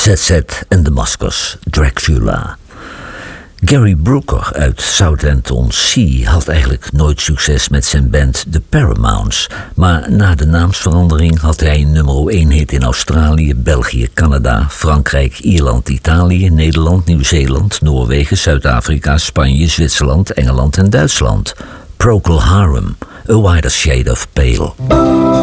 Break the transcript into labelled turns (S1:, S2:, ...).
S1: ZZ en Damascus, Dracula. Gary Brooker uit Southampton-Sea had eigenlijk nooit succes met zijn band The Paramounts, maar na de naamsverandering had hij een nummer 1 hit in Australië, België, Canada, Frankrijk, Ierland, Italië, Nederland, Nieuw-Zeeland, Noorwegen, Zuid-Afrika, Spanje, Zwitserland, Engeland en Duitsland. Procol Harum, A Wider Shade of Pale.